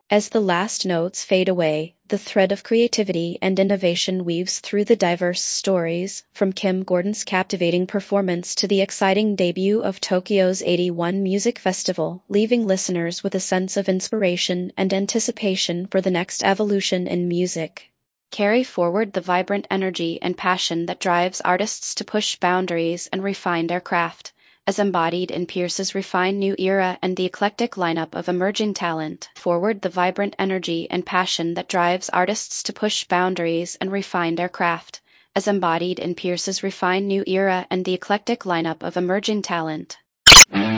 As the last notes fade away, the thread of creativity and innovation weaves through the diverse stories, from Kim Gordon's captivating performance to the exciting debut of Tokyo's 81 Music Festival, leaving listeners with a sense of inspiration and anticipation for the next evolution in music. Carry forward the vibrant energy and passion that drives artists to push boundaries and refine their craft, as embodied in Pierce's refined new era and the eclectic lineup of emerging talent. Forward the vibrant energy and passion that drives artists to push boundaries and refine their craft, as embodied in Pierce's refined new era and the eclectic lineup of emerging talent.